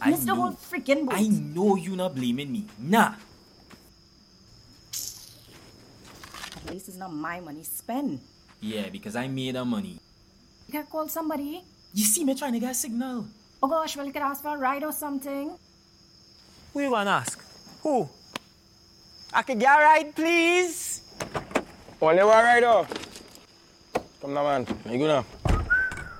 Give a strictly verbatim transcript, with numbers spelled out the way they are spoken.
I Missed the know. whole freaking boat. I know you not blaming me. Nah. At least it's not my money spent. Yeah, because I made the money. You can call somebody. You see me trying to get a signal. Oh gosh, well, you could ask for a ride or something. Who you gonna ask? Who? I could get a ride, please? Only one rider. Come now, man. You good now?